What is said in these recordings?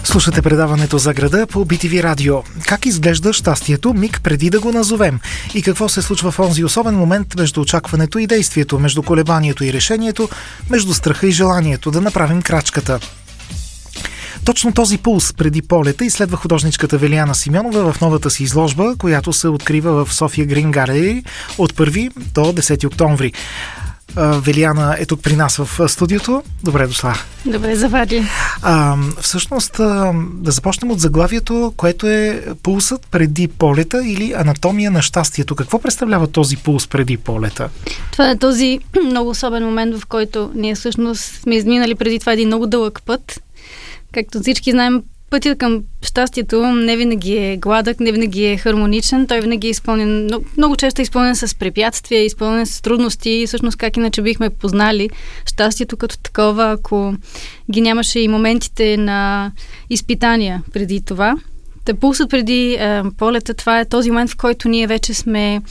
Слушате предаването за града по BTV Радио. Как изглежда щастието миг преди да го назовем? И какво се случва в онзи особен момент между очакването и действието, между колебанието и решението, между страха и желанието да направим крачката? Точно този пулс преди полета изследва художничката Велиана Симеонова в новата си изложба, която се открива в София Грин Галери от 1 до 10 октомври. Велиана е тук при нас в студиото. Добре дошла. Добре завади. Всъщност, да започнем от заглавието, което е пулсът преди полета или анатомия на щастието. Какво представлява този пулс преди полета? Това е този много особен момент, в който ние всъщност сме изминали преди това един много дълъг път. Както всички знаем, пътят към щастието не винаги е гладък, не винаги е хармоничен. Той винаги е изпълнен, много често е изпълнен с препятствия, изпълнен с трудности и всъщност как иначе бихме познали щастието като такова, ако ги нямаше и моментите на изпитания преди това. Пулсът преди полета, това е този момент, в който ние вече сме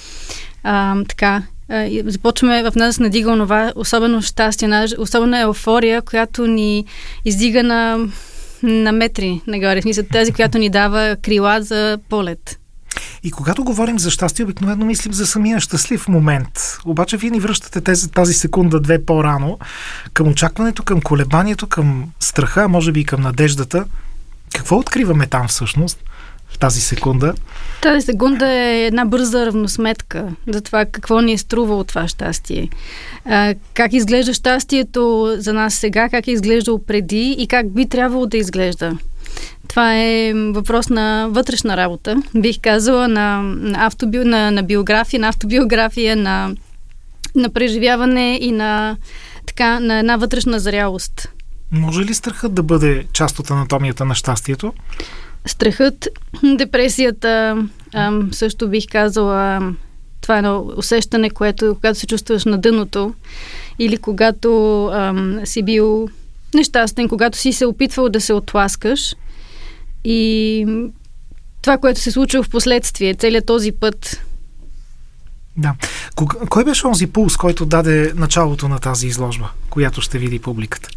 започваме в нас да надига онова особено щастие, особена еуфория, която ни издига на метри нагоре. В смисъл тази, която ни дава крила за полет. И когато говорим за щастие, обикновено мислим за самия щастлив момент. Обаче вие ни връщате тази секунда-две по-рано към очакването, към колебанието, към страха, може би и към надеждата. Какво откриваме там всъщност в тази секунда? Тази секунда е една бърза равносметка за това какво ни е струвало това щастие. Как изглежда щастието за нас сега, как е изглеждало преди и как би трябвало да изглежда. Това е въпрос на вътрешна работа. Бих казала на биография, на автобиография, на преживяване и на една вътрешна зрялост. Може ли страхът да бъде част от анатомията на щастието? Страхът, депресията, също бих казала, това е едно усещане, когато се чувстваш на дъното или когато си бил нещастен, когато си се опитвал да се отласкаш и това, което се случва в последствие, целият този път. Да. Кой беше онзи пулс, който даде началото на тази изложба, която ще види публиката?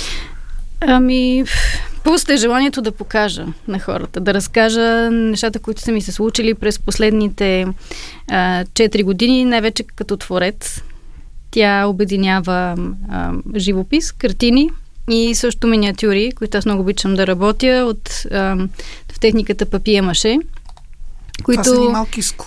Пулсът е желанието да покажа на хората, да разкажа нещата, които са ми се случили през последните 4 години, най-вече като творец. Тя обединява живопис, картини и също миниатюри, които аз много обичам да работя в техниката папие-маше. Това са ни малки